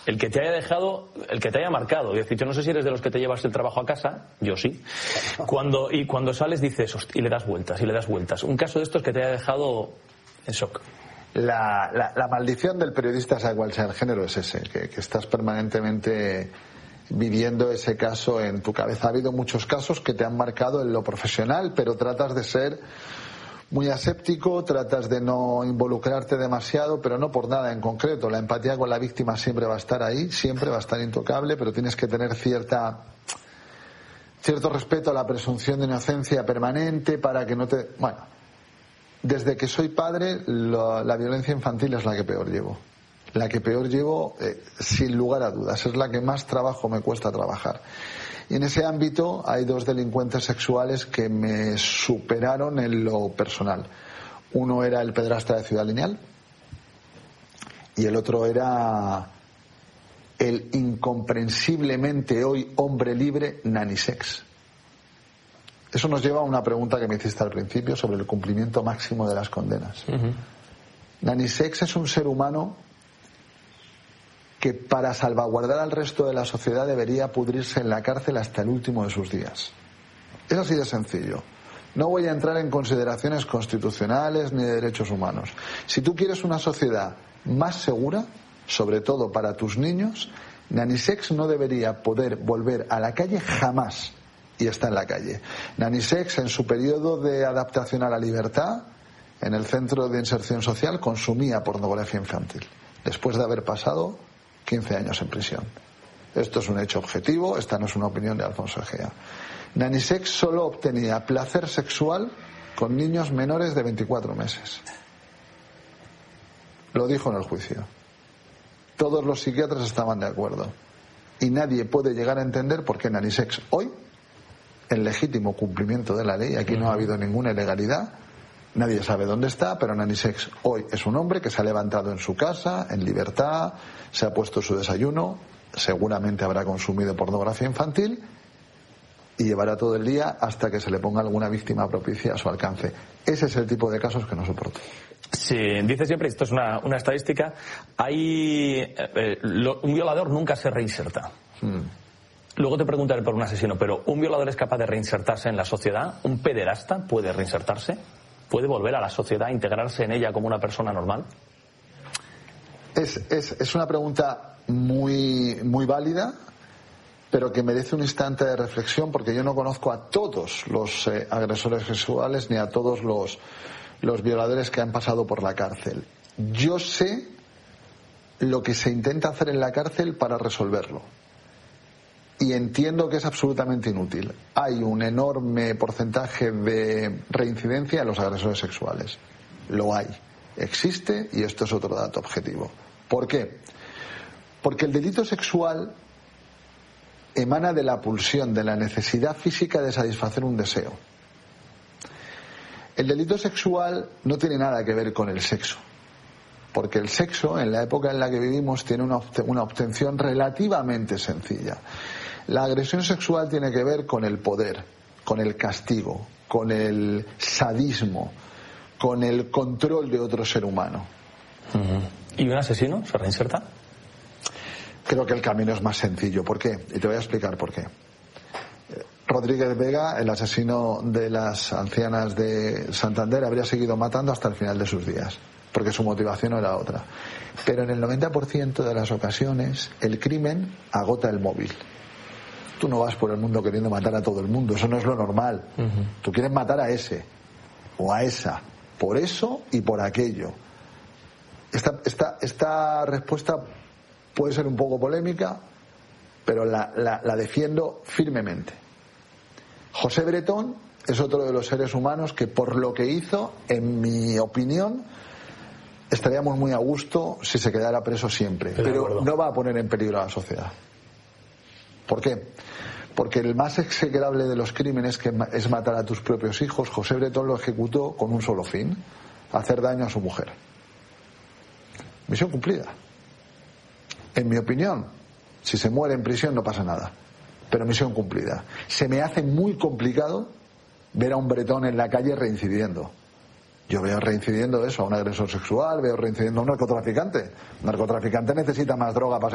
el que te haya dejado, el que te haya marcado. Es decir, yo no sé si eres de los que te llevas el trabajo a casa, yo sí. Cuando sales dices, y le das vueltas, y le das vueltas. Un caso de estos que te haya dejado en shock. La maldición del periodista, sea cual sea el género, es ese, que estás permanentemente viviendo ese caso en tu cabeza. Ha habido muchos casos que te han marcado en lo profesional, pero tratas de ser muy aséptico, tratas de no involucrarte demasiado, pero no por nada en concreto. La empatía con la víctima siempre va a estar ahí, siempre va a estar intocable, pero tienes que tener cierto respeto a la presunción de inocencia permanente para que no te... Bueno, desde que soy padre, la violencia infantil es la que peor llevo. La que peor llevo, sin lugar a dudas, es la que más trabajo me cuesta trabajar. Y en ese ámbito hay 2 delincuentes sexuales que me superaron en lo personal. Uno era el pederasta de Ciudad Lineal y el otro era el incomprensiblemente hoy hombre libre Nani Sex. Eso nos lleva a una pregunta que me hiciste al principio sobre el cumplimiento máximo de las condenas. Nani Sex es un ser humano que para salvaguardar al resto de la sociedad debería pudrirse en la cárcel hasta el último de sus días. Es así de sencillo. No voy a entrar en consideraciones constitucionales ni de derechos humanos. Si tú quieres una sociedad más segura, sobre todo para tus niños, Nani Sex no debería poder volver a la calle jamás, y está en la calle. Nani Sex, en su periodo de adaptación a la libertad, en el centro de inserción social, consumía pornografía infantil, después de haber pasado 15 años en prisión. Esto es un hecho objetivo, esta no es una opinión de Alfonso Egea. Nani Sex solo obtenía placer sexual con niños menores de 24 meses. Lo dijo en el juicio. Todos los psiquiatras estaban de acuerdo. Y nadie puede llegar a entender por qué Nani Sex hoy, en legítimo cumplimiento de la ley, aquí no ha habido ninguna ilegalidad, nadie sabe dónde está, pero Nani Sex hoy es un hombre que se ha levantado en su casa, en libertad, se ha puesto su desayuno, seguramente habrá consumido pornografía infantil y llevará todo el día hasta que se le ponga alguna víctima propicia a su alcance. Ese es el tipo de casos que no soporto. Sí, dice siempre, esto es una estadística, un violador nunca se reinserta. Luego te preguntaré por un asesino, pero ¿un violador es capaz de reinsertarse en la sociedad? ¿Un pederasta puede reinsertarse? ¿Puede volver a la sociedad, integrarse en ella como una persona normal? Es una pregunta muy, muy válida, pero que merece un instante de reflexión, porque yo no conozco a todos los agresores sexuales ni a todos los violadores que han pasado por la cárcel. Yo sé lo que se intenta hacer en la cárcel para resolverlo. Y entiendo que es absolutamente inútil. Hay un enorme porcentaje de reincidencia en los agresores sexuales. Lo hay. Existe, y esto es otro dato objetivo. ¿Por qué? Porque el delito sexual emana de la pulsión, de la necesidad física de satisfacer un deseo. El delito sexual no tiene nada que ver con el sexo. Porque el sexo, en la época en la que vivimos, tiene una obtención relativamente sencilla. La agresión sexual tiene que ver con el poder, con el castigo, con el sadismo, con el control de otro ser humano. ¿Y un asesino se reinserta? Creo que el camino es más sencillo. ¿Por qué? Y te voy a explicar por qué. Rodríguez Vega, el asesino de las ancianas de Santander, habría seguido matando hasta el final de sus días, porque su motivación no era otra. Pero en el 90% de las ocasiones el crimen agota el móvil. Tú no vas por el mundo queriendo matar a todo el mundo, eso no es lo normal. Tú quieres matar a ese o a esa, por eso y por aquello. Esta respuesta puede ser un poco polémica, pero la defiendo firmemente. José Bretón es otro de los seres humanos que, por lo que hizo, en mi opinión, estaríamos muy a gusto si se quedara preso siempre, pero no va a poner en peligro a la sociedad. ¿Por qué? Porque el más execrable de los crímenes, que es matar a tus propios hijos, José Bretón lo ejecutó con un solo fin: hacer daño a su mujer. Misión cumplida. En mi opinión, si se muere en prisión no pasa nada, pero misión cumplida. Se me hace muy complicado ver a un Bretón en la calle reincidiendo. Yo veo reincidiendo eso, a un agresor sexual, veo reincidiendo a un narcotraficante. Un narcotraficante necesita más droga para